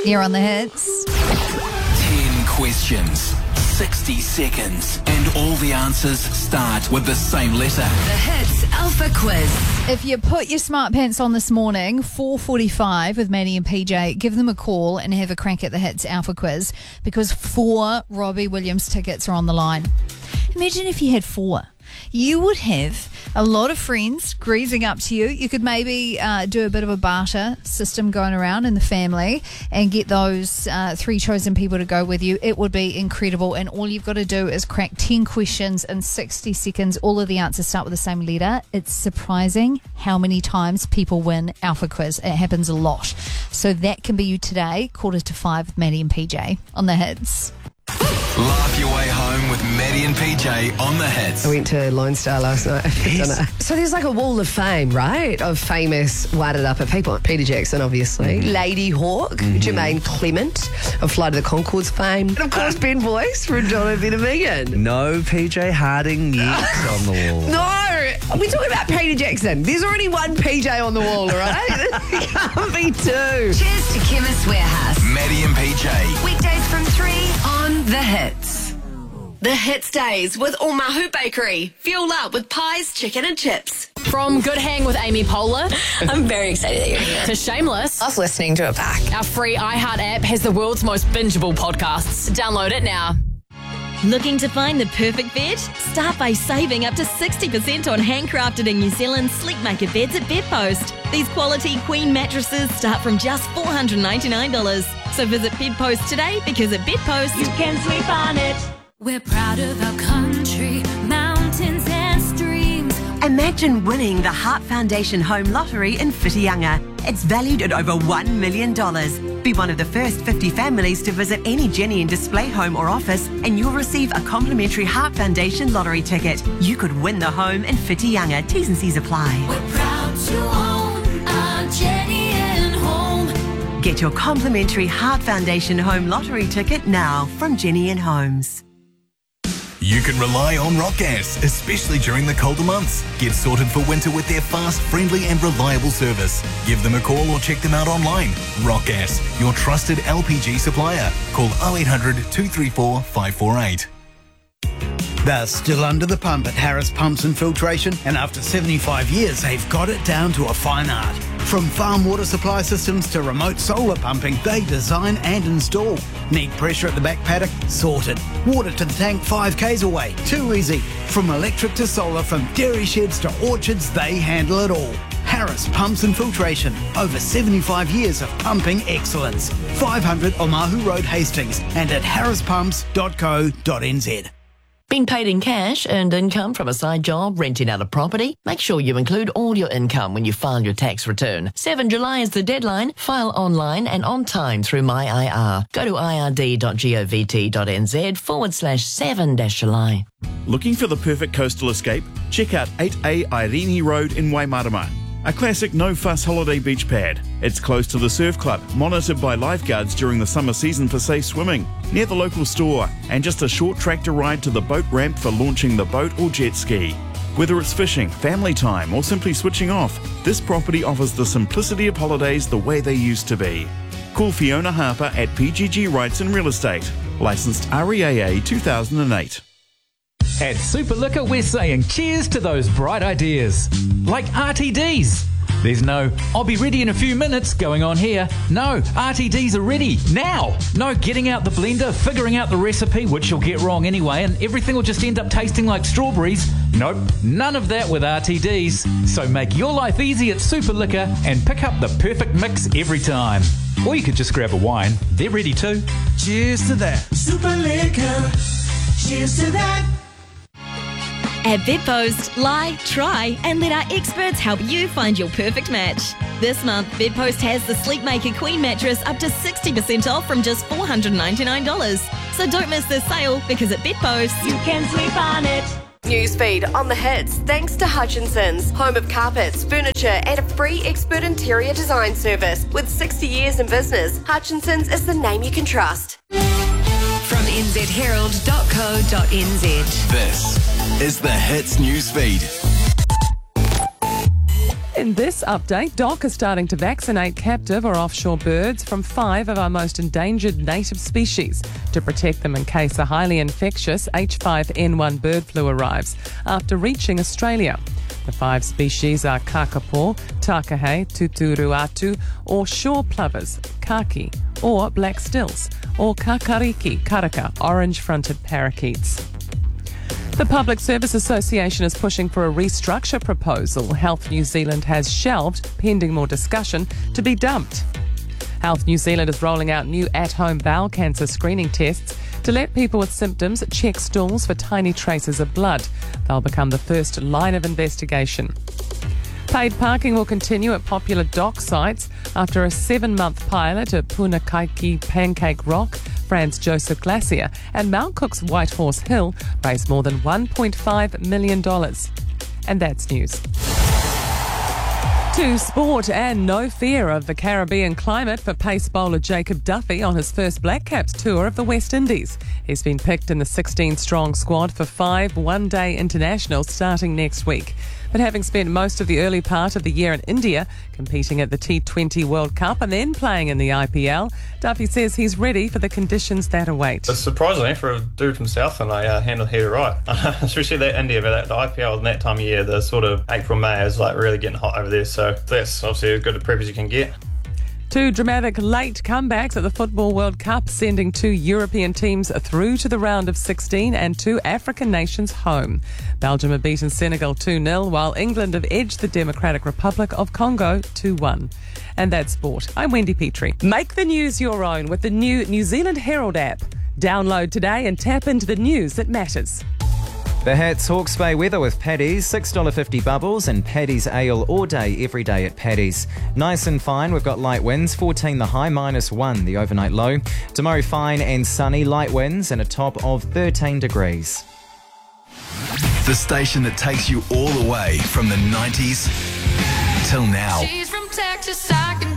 Here on the Hits. 10 questions, 60 seconds, and all the answers start with the same letter. The Hits Alpha Quiz. If you put your smart pants on this morning, 4:45 with Maddie and PJ, give them a call and have a crack at the Hits Alpha Quiz because 4 Robbie Williams tickets are on the line. Imagine if you had 4. You would have a lot of friends greasing up to you. You could maybe do a bit of a barter system going around in the family and get those 3 chosen people to go with you. It would be incredible. And all you've got to do is crack 10 questions in 60 seconds. All of the answers start with the same letter. It's surprising how many times people win Alpha Quiz. It happens a lot. So that can be you today, 4:45 with Maddie and PJ on the Hits. Laugh your way home with Maddie and PJ on the Hits. I went to Lone Star last night. So there's like a wall of fame, right? Of famous Wairarapa people. Peter Jackson, obviously. Lady Hawk. Jermaine Clement of Flight of the Conchords fame. And of course, Ben Boyce from Donovan and Megan. No PJ Harding yet on the wall. No! We're talking about Peter Jackson. There's already one PJ on the wall, all right? There can't be 2. Cheers to Chemist Warehouse. Maddie and PJ. Weekdays from 3 on The Hits. The Hits Days with Omahu Bakery. Fuel up with pies, chicken and chips. From Good Hang with Amy Poehler I'm very excited that you're here. to Shameless, Love listening to it back. our free iHeart app has the world's most bingeable podcasts. Download it now. Looking to find the perfect bed? Start by saving up to 60% on handcrafted in New Zealand Sleepmaker beds at Bedpost. These quality queen mattresses start from just $499. So visit Bedpost today because at Bedpost you can sleep on it. We're proud of our country, mountains and streams. Imagine winning the Heart Foundation Home Lottery in Whitianga. It's valued at over $1 million. Be one of the first 50 families to visit any Jenny and Display home or office and you'll receive a complimentary Heart Foundation lottery ticket. You could win the home in Whitianga. T's and C's apply. We're proud to own our Jenny and Home. Get your complimentary Heart Foundation Home Lottery ticket now from Jenny and Homes. You can rely on Rock Gas, especially during the colder months. Get sorted for winter with their fast, friendly and reliable service. Give them a call or check them out online. Rock Gas, your trusted LPG supplier. Call 0800 234 548. They're still under the pump at Harris Pumps and Filtration, and after 75 years, they've got it down to a fine art. From farm water supply systems to remote solar pumping, they design and install. Need pressure at the back paddock? Sorted. Water to the tank 5 k's away? Too easy. From electric to solar, from dairy sheds to orchards, they handle it all. Harris Pumps and Filtration. Over 75 years of pumping excellence. 500 Omahu Road, Hastings, and at harrispumps.co.nz. Been paid in cash, earned income from a side job, renting out a property? Make sure you include all your income when you file your tax return. 7 July is the deadline. File online and on time through MyIR. Go to ird.govt.nz/7-July. Looking for the perfect coastal escape? Check out 8A Irene Road in Waimarama. A classic no-fuss holiday beach pad. It's close to the surf club, monitored by lifeguards during the summer season for safe swimming, near the local store, and just a short tractor ride to the boat ramp for launching the boat or jet ski. Whether it's fishing, family time, or simply switching off, this property offers the simplicity of holidays the way they used to be. Call Fiona Harper at PGG Rights and Real Estate. Licensed REAA 2008. At Super Liquor, we're saying cheers to those bright ideas. Like RTDs. There's no, I'll be ready in a few minutes going on here. No, RTDs are ready now. No getting out the blender, figuring out the recipe, which you'll get wrong anyway, and everything will just end up tasting like strawberries. Nope, none of that with RTDs. So make your life easy at Super Liquor and pick up the perfect mix every time. Or you could just grab a wine. They're ready too. Cheers to that. Super Liquor. Cheers to that. At Bedpost, lie, try, and let our experts help you find your perfect match. This month, Bedpost has the Sleepmaker Queen mattress up to 60% off from just $499. So don't miss this sale because at Bedpost, You can sleep on it. Newsfeed on the Hits, thanks to Hutchinson's, home of carpets, furniture, and a free expert interior design service. With 60 years in business, Hutchinson's is the name you can trust. From nzherald.co.nz. This is the Hits Newsfeed. In this update, DOC is starting to vaccinate captive or offshore birds from 5 of our most endangered native species to protect them in case a highly infectious H5N1 bird flu arrives after reaching Australia. The 5 species are kakapo, takahe, tuturuatu, or shore plovers, kaki, or black stills, or kakariki, karaka, orange-fronted parakeets. The Public Service Association is pushing for a restructure proposal Health New Zealand has shelved, pending more discussion, to be dumped. Health New Zealand is rolling out new at-home bowel cancer screening tests to let people with symptoms check stools for tiny traces of blood. They'll become the first line of investigation. Paid parking will continue at popular dock sites after a 7-month pilot at Punakaiki Pancake Rock, Franz Joseph Glacier, and Mount Cook's White Horse Hill raised more than $1.5 million. And that's news. To sport, and no fear of the Caribbean climate for pace bowler Jacob Duffy on his first Black Caps tour of the West Indies. He's been picked in the 16-strong squad for 5 one-day internationals starting next week. But having spent most of the early part of the year in India, competing at the T20 World Cup and then playing in the IPL, Duffy says he's ready for the conditions that await. It's surprising for a dude from Southland, I handled here right. Especially that India, but the IPL in that time of year, the sort of April, May is like really getting hot over there. So that's obviously as good a prep as you can get. 2 dramatic late comebacks at the Football World Cup, sending 2 European teams through to the round of 16 and 2 African nations home. Belgium have beaten Senegal 2-0, while England have edged the Democratic Republic of Congo 2-1. And that's sport. I'm Wendy Petrie. Make the news your own with the new New Zealand Herald app. Download today and tap into the news that matters. The Hats Hawke's Bay weather with Paddy's, $6.50 bubbles and Paddy's ale all day, every day at Paddy's. Nice and fine, we've got light winds, 14 the high, -1 the overnight low. Tomorrow fine and sunny, light winds and a top of 13 degrees. The station that takes you all the way from the 90s till now. She's from Texas, I can